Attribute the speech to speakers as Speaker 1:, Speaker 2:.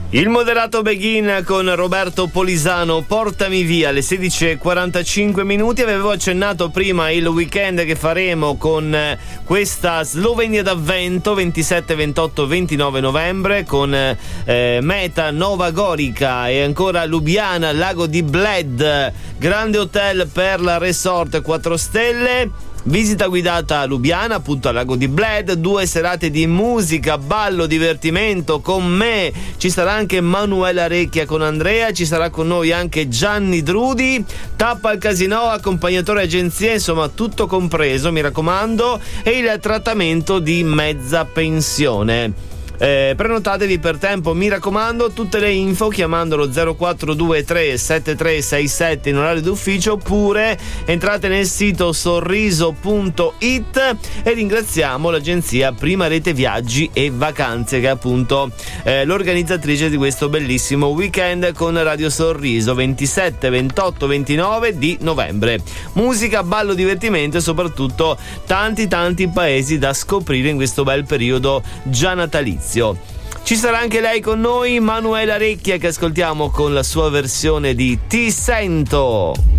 Speaker 1: Il moderato Begin con Roberto Polisano, Portami via, alle 16:45 minuti. Avevo accennato prima il weekend che faremo con questa Slovenia d'avvento 27, 28, 29 novembre con meta Nova Gorica e ancora Lubiana, Lago di Bled, grande hotel per la Resort 4 stelle. Visita guidata a Lubiana, appunto al Lago di Bled, 2 serate di musica, ballo, divertimento con me. Ci sarà anche Manuela Recchia con Andrea, ci sarà con noi anche Gianni Drudi, tappa al casino, accompagnatore agenzia, insomma tutto compreso, mi raccomando, e il trattamento di mezza pensione. Prenotatevi per tempo, mi raccomando. Tutte le info chiamandolo 0423 7367 in orario d'ufficio, oppure entrate nel sito sorriso.it e ringraziamo l'agenzia Prima Rete Viaggi e Vacanze, che è appunto l'organizzatrice di questo bellissimo weekend con Radio Sorriso 27, 28, 29 di novembre. Musica, ballo, divertimento e soprattutto tanti paesi da scoprire in questo bel periodo già natalizio. Ci sarà anche lei con noi, Manuela Recchia, che ascoltiamo con la sua versione di Ti sento.